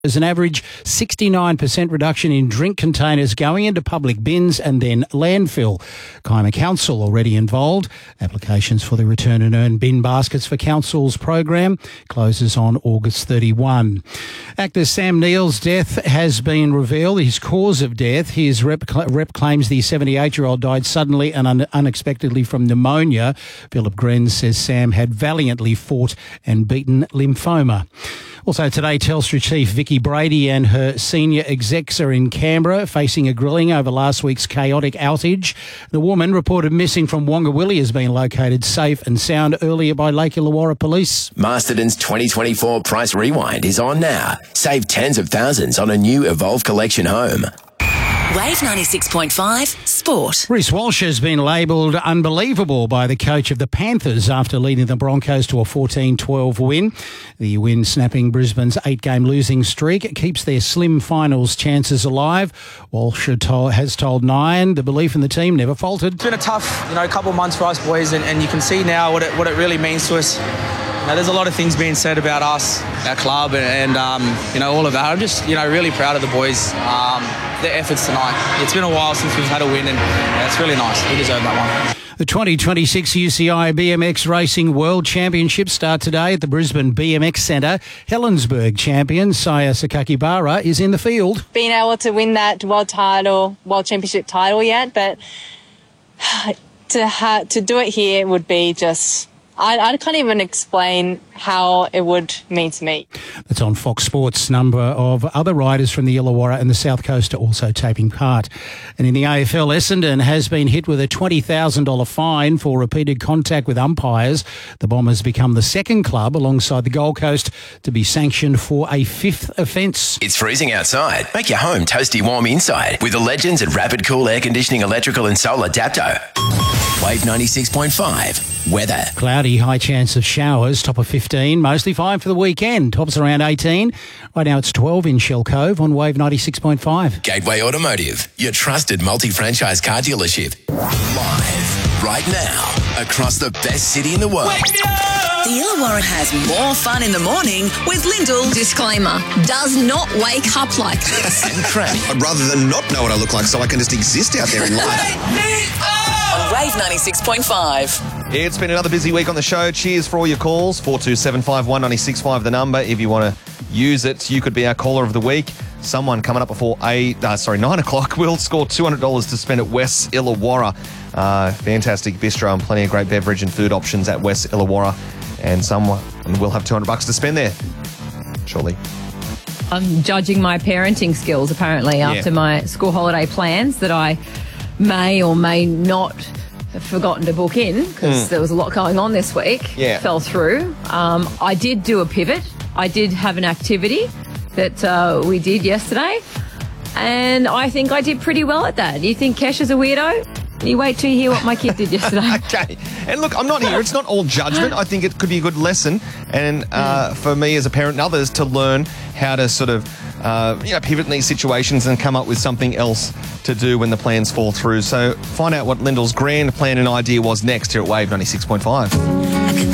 There's an average 69% reduction in drink containers going into public bins and then landfill. Kiama Council already involved. Applications for the return and earn bin baskets for Council's program closes on August 31. Actor Sam Neill's death has been revealed. His cause of death, his rep claims the 78-year-old died suddenly and unexpectedly from pneumonia. Philip Gren says Sam had valiantly fought and beaten lymphoma. Also today, Telstra chief Vicky Brady and her senior execs are in Canberra facing a grilling over last week's chaotic outage. The woman reported missing from Wongawilli has been located safe and sound earlier by Lake Illawarra Police. Masterton's 2024 Price Rewind is on now. Save tens of thousands on a new Evolve Collection home. Wave 96.5 Sport. Reece Walsh has been labelled unbelievable by the coach of the Panthers after leading the Broncos to a 14-12 win. The win snapping Brisbane's 8-game losing streak keeps their slim finals chances alive. Walsh has told Nine the belief in the team never faltered. It's been a tough, couple of months for us boys, and you can see now what it really means to us. There's a lot of things being said about us, our club, and all of that. I'm just, really proud of the boys, their efforts tonight. It's been a while since we've had a win, and it's really nice. We deserve that one. The 2026 UCI BMX Racing World Championships start today at the Brisbane BMX Centre. Helensburgh champion Saya Sakakibara is in the field. Being able to win that world championship title yet, but to do it here would be just... I can't even explain how it would mean to me. That's on Fox Sports. Number of other riders from the Illawarra and the South Coast are also taking part. And in the AFL, Essendon has been hit with a $20,000 fine for repeated contact with umpires. The Bombers become the second club alongside the Gold Coast to be sanctioned for a fifth offence. It's freezing outside. Make your home toasty warm inside with the legends at Rapid Cool Air Conditioning, Electrical and Solar Dapto. Wave 96.5. Weather. Cloudy, high chance of showers, top of 15. Mostly fine for the weekend. Tops around 18. Right now it's 12 in Shell Cove on Wave 96.5. Gateway Automotive, your trusted multi-franchise car dealership. Live right now across the best city in the world. The Illawarra has more fun in the morning with Lyndall. Disclaimer, does not wake up like this. And Cranny. I'd rather than not know what I look like so I can just exist out there in life. On Wave 96.5. It's been another busy week on the show. Cheers for all your calls. 4275 196.5 the number. If you want to use it, you could be our caller of the week. Someone coming up before 9 o'clock will score $200 to spend at West Illawarra. Fantastic bistro and plenty of great beverage and food options at West Illawarra. And someone will have $200 to spend there shortly. I'm judging my parenting skills, apparently, after my school holiday plans that I may or may not have forgotten to book in because there was a lot going on this week. Fell through. I did do a pivot. I did have an activity that we did yesterday, and I think I did pretty well at that. You think Kesh is a weirdo? You wait till you hear what my kid did yesterday. Okay. And look, I'm not here. It's not all judgment. I think it could be a good lesson. And for me as a parent and others to learn how to sort of, pivot in these situations and come up with something else to do when the plans fall through. So find out what Lyndall's grand plan and idea was next here at Wave 96.5.